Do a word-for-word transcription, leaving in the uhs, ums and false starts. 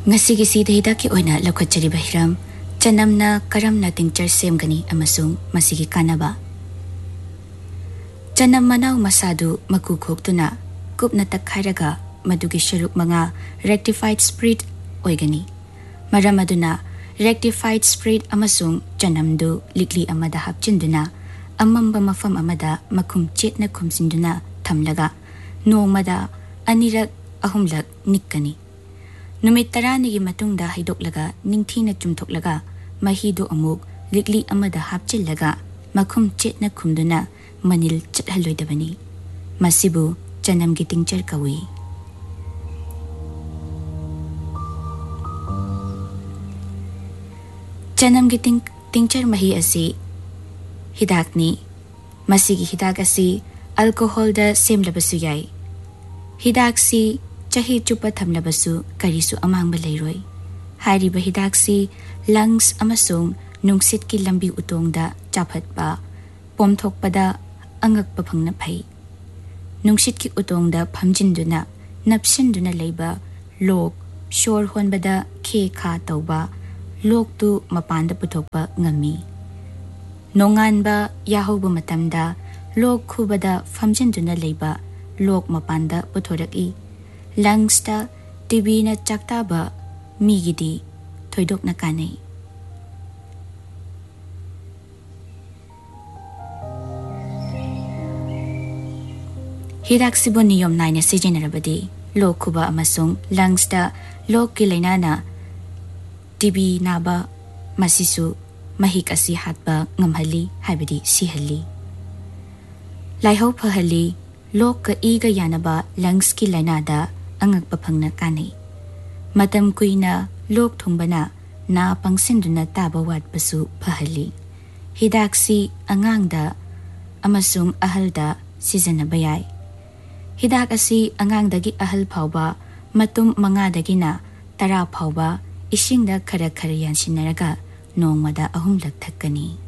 ngasi gi sida hida ki oina lokhachari bahiram chanamna karamna tincture semgani amasung masigi kanaba chanam manau masadu maku khoktuna kupna takhairaga madugi sharuk manga rectified spirit oigani maram aduna rectified spirit amasung chanamdu likli amada hapchinduna amamba mafam amada makhum chetna khumsinduna thamlaga nongmada anirak ahumlak nikkani numit tarani gi matungda haidoklaga ningthina chumthoklaga mahido amuk likli amada hapchillaga makhum chetna khumduna manil chathalloidabani masibu chanam gi tingchar kawi chanam gi ting tingchar mahi asi hidakni masigi hidak asi alcohol da semlabasu yai hidak si chahi chupa thamlabasu karisu amangba leiroi hairiba hidak si lungs amasung nungsit ki lambi utongda chaphatpa pomthokpada angakpa phangna phai nungsit ki utongda phamjinduna napsinduna leiba lok shor honbada khe kha tawba lok tu mapanda puthokpa ngami nonganba yahoba matamda lok khubada phamjinduna leiba lok mapanda puthoraki lungs ta tb na chaktaba migidi thoidok na kanai hidak sibo niyom naina sijenarabadi lok khuba amasung lungs ta lok ki lainana tb naba masisu mahik asi hatba ngamhali haibadi sihali laihau phahali lok ka iga yanaba lungs ki lainada angakpa phangna kanai matam kuina lok thungbana na pangsinduna taba watpasu phahali hidaksi angangda amasung ahalda sijanaba yai hidak asi angangdagi ahal phawba matum mangadagina tara phawba isingda khara khara yansinaraga nongmada ahumlak thakani